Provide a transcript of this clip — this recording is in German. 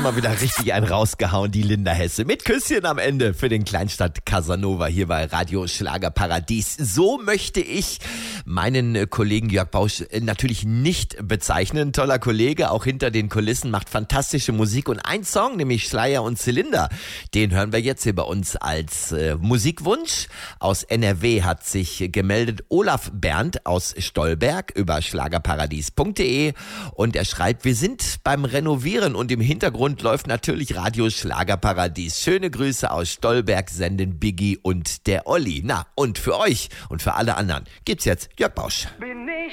mal wieder richtig einen rausgehauen, die Linda Hesse. Mit Küsschen am Ende für den Kleinstadt Casanova hier bei Radio Schlagerparadies. So möchte ich meinen Kollegen Jörg Bausch natürlich nicht bezeichnen. Toller Kollege, auch hinter den Kulissen, macht fantastische Musik. Und ein Song, nämlich Schleier und Zylinder, den hören wir jetzt hier bei uns als Musikwunsch. Aus NRW hat sich gemeldet Olaf Berndt aus Stolberg über schlagerparadies.de und er schreibt, wir sind beim Renovieren und im Hintergrund läuft natürlich Radio Schlagerparadies. Schöne Grüße aus Stolberg senden Biggie und der Olli. Na, und für euch und für alle anderen gibt's jetzt Jörg Bausch. Bin ich